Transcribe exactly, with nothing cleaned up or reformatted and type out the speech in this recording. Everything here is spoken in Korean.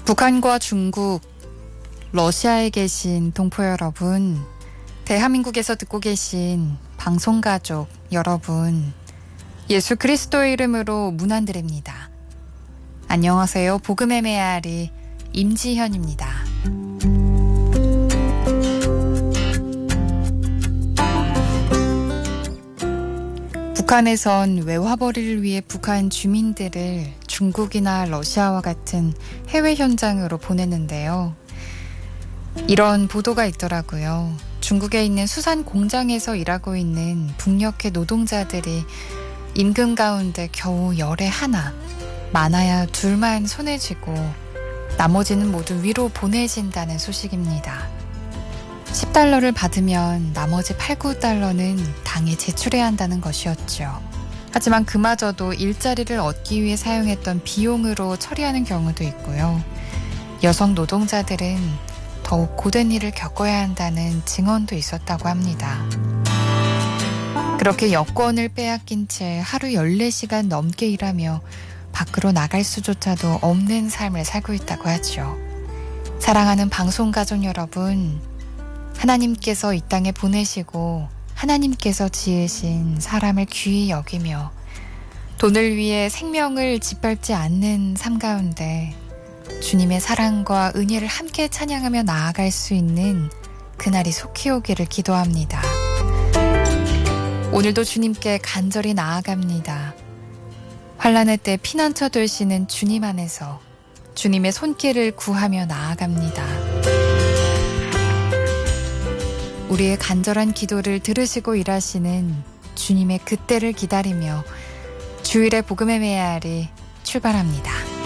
북한과 중국, 러시아에 계신 동포 여러분, 대한민국에서 듣고 계신 방송가족 여러분, 예수 그리스도의 이름으로 문안드립니다. 안녕하세요. 복음의 메아리 임지현입니다. 북한에선 외화벌이를 위해 북한 주민들을 중국이나 러시아와 같은 해외 현장으로 보냈는데요. 이런 보도가 있더라고요. 중국에 있는 수산 공장에서 일하고 있는 북녘의 노동자들이 임금 가운데 겨우 열에 하나, 많아야 둘만 손에 쥐고 나머지는 모두 위로 보내진다는 소식입니다. 십 달러를 받으면 나머지 팔, 구 달러는 당에 제출해야 한다는 것이었죠. 하지만 그마저도 일자리를 얻기 위해 사용했던 비용으로 처리하는 경우도 있고요. 여성 노동자들은 더욱 고된 일을 겪어야 한다는 증언도 있었다고 합니다. 그렇게 여권을 빼앗긴 채 하루 열네 시간 넘게 일하며 밖으로 나갈 수조차도 없는 삶을 살고 있다고 하죠. 사랑하는 방송가족 여러분, 하나님께서 이 땅에 보내시고 하나님께서 지으신 사람을 귀히 여기며 돈을 위해 생명을 짓밟지 않는 삶 가운데 주님의 사랑과 은혜를 함께 찬양하며 나아갈 수 있는 그날이 속히 오기를 기도합니다. 오늘도 주님께 간절히 나아갑니다. 환난의 때 피난처 되시는 주님 안에서 주님의 손길을 구하며 나아갑니다. 우리의 간절한 기도를 들으시고 일하시는 주님의 그때를 기다리며 주일의 복음의 메아리 출발합니다.